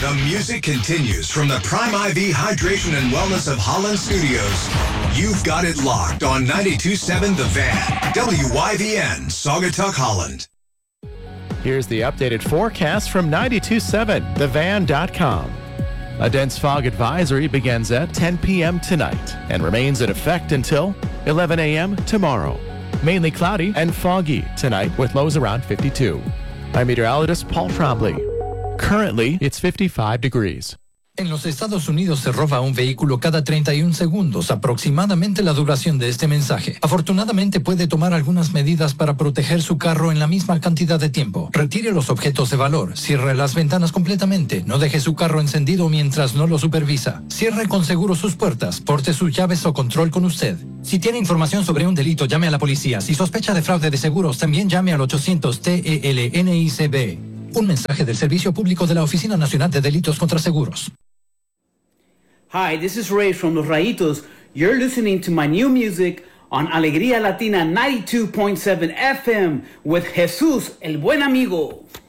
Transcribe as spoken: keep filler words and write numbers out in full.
The music continues from the Prime I V Hydration and Wellness of Holland Studios. You've got it locked on ninety-two point seven The Van, W Y V N, Saugatuck, Holland. Here's the updated forecast from ninety-two point seven the van dot com. A dense fog advisory begins at ten p.m. tonight and remains in effect until eleven a.m. tomorrow. Mainly cloudy and foggy tonight with lows around fifty-two. I'm meteorologist Paul Trombley. Currently, it's fifty-five degrees. En los Estados Unidos se roba un vehículo cada treinta y un segundos, aproximadamente la duración de este mensaje. Afortunadamente puede tomar algunas medidas para proteger su carro en la misma cantidad de tiempo. Retire los objetos de valor, cierre las ventanas completamente, no deje su carro encendido mientras no lo supervisa. Cierre con seguro sus puertas, porte sus llaves o control con usted. Si tiene información sobre un delito, llame a la policía. Si sospecha de fraude de seguros, también llame al ochocientos T E L N I C B. Un mensaje del Servicio Público de la Oficina Nacional de Delitos contra Seguros. Hi, this is Ray from Los Rayitos. You're listening to my new music on Alegría Latina ninety-two point seven F M with Jesus, el buen amigo.